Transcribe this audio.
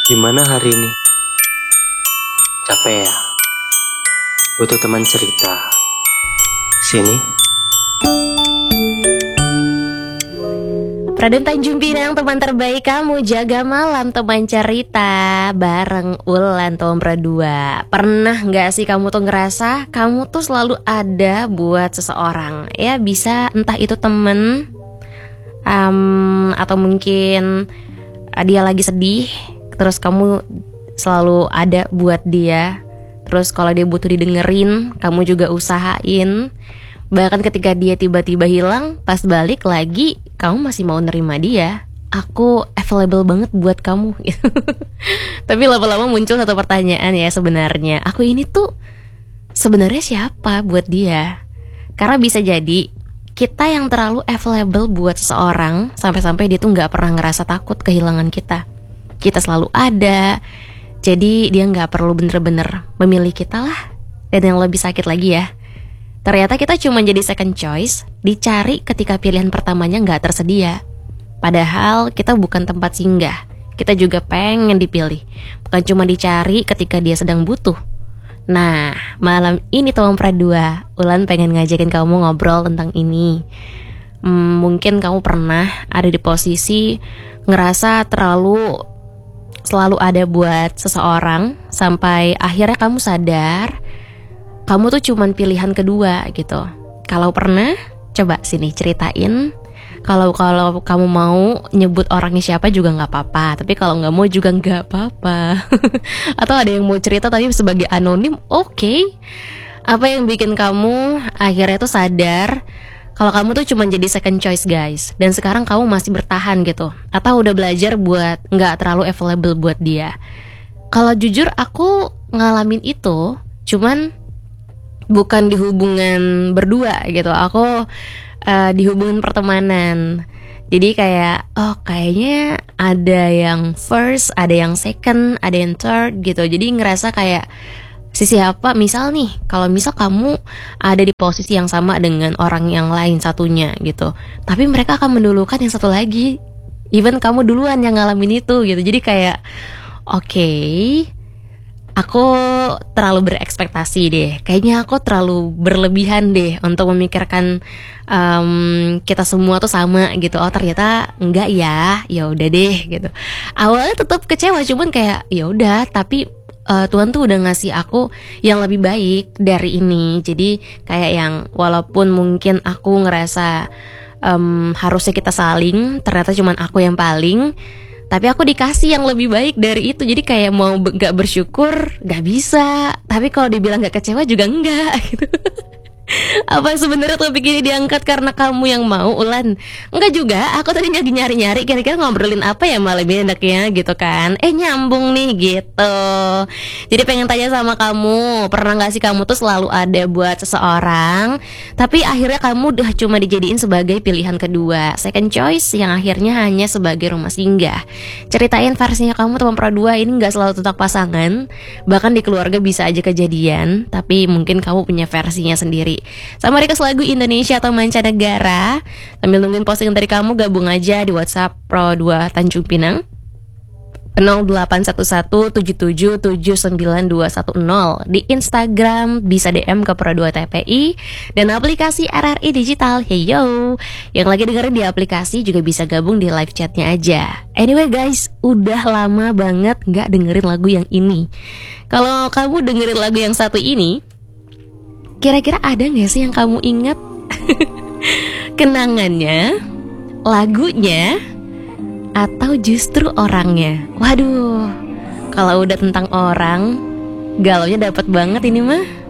Gimana hari ini? Capek ya? Butuh teman cerita. Sini. Raden Tanjung Pinang, teman terbaik kamu, jaga malam teman cerita bareng Ulan Tombra 2. Pernah gak sih kamu tuh ngerasa kamu tuh selalu ada buat seseorang? Ya bisa entah itu temen, atau mungkin dia lagi sedih, terus kamu selalu ada buat dia. Terus kalau dia butuh didengerin, kamu juga usahain. Bahkan ketika dia tiba-tiba hilang, pas balik lagi, kamu masih mau nerima dia. Aku available banget buat kamu. Tapi lama-lama muncul satu pertanyaan ya sebenarnya. Aku ini tuh sebenarnya siapa buat dia? Karena bisa jadi kita yang terlalu available buat seseorang, sampai-sampai dia tuh gak pernah ngerasa takut kehilangan kita. Kita selalu ada, jadi dia gak perlu bener-bener memilih kita lah. Dan yang lebih sakit lagi ya, ternyata kita cuma jadi second choice, dicari ketika pilihan pertamanya gak tersedia. Padahal kita bukan tempat singgah, kita juga pengen dipilih, bukan cuma dicari ketika dia sedang butuh. Nah, malam ini Tombra 2, Ulan pengen ngajakin kamu ngobrol tentang ini. Mungkin kamu pernah ada di posisi ngerasa selalu ada buat seseorang, sampai akhirnya kamu sadar kamu tuh cuman pilihan kedua gitu. Kalau pernah, coba sini ceritain. Kalau kamu mau nyebut orangnya siapa juga gak apa-apa, tapi kalau gak mau juga gak apa-apa. Atau ada yang mau cerita tapi sebagai anonim, oke. Apa yang bikin kamu akhirnya tuh sadar kalau kamu tuh cuma jadi second choice guys, dan sekarang kamu masih bertahan gitu, atau udah belajar buat gak terlalu available buat dia? Kalau jujur aku ngalamin itu, cuman bukan di hubungan berdua gitu. Aku di hubungan pertemanan. Jadi kayak kayaknya ada yang first, ada yang second, ada yang third gitu. Jadi ngerasa kayak siapa, misal nih, kalau misal kamu ada di posisi yang sama dengan orang yang lain satunya gitu, tapi mereka akan mendulukan yang satu lagi, even kamu duluan yang ngalamin itu gitu. Jadi kayak oke, aku terlalu berekspektasi deh. Kayaknya aku terlalu berlebihan deh untuk memikirkan kita semua tuh sama gitu. Oh ternyata enggak ya. Ya udah deh gitu. Awalnya tetap kecewa, cuman kayak ya udah. Tapi Tuhan tuh udah ngasih aku yang lebih baik dari ini. Jadi kayak yang walaupun mungkin aku ngerasa harusnya kita saling, ternyata cuman aku yang paling, tapi aku dikasih yang lebih baik dari itu. Jadi kayak mau gak bersyukur gak bisa, tapi kalau dibilang gak kecewa juga enggak gitu. Apa sebenarnya topik ini diangkat karena kamu yang mau, Ulan? Enggak juga, aku tadi lagi nyari-nyari kira-kira ngobrolin apa ya malam ini enaknya gitu kan. Nyambung nih gitu. Jadi pengen tanya sama kamu, pernah gak sih kamu tuh selalu ada buat seseorang, tapi akhirnya kamu udah cuma dijadiin sebagai pilihan kedua, second choice yang akhirnya hanya sebagai rumah singgah? Ceritain versinya kamu Tombra 2. Ini gak selalu tentang pasangan, bahkan di keluarga bisa aja kejadian, tapi mungkin kamu punya versinya sendiri. Sama request lagu Indonesia atau mancanegara. Sambil nungguin postingan dari kamu, gabung aja di WhatsApp Pro 2 Tanjung Pinang 081177792210. Di Instagram bisa DM ke Pro 2 TPI, dan aplikasi RRI Digital. Hey yo, yang lagi dengerin di aplikasi juga bisa gabung di live chatnya aja. Anyway guys, udah lama banget gak dengerin lagu yang ini. Kalau kamu dengerin lagu yang satu ini, kira-kira ada gak sih yang kamu ingat? Kenangannya, lagunya, atau justru orangnya? Waduh, kalau udah tentang orang, galaunya dapet banget ini mah.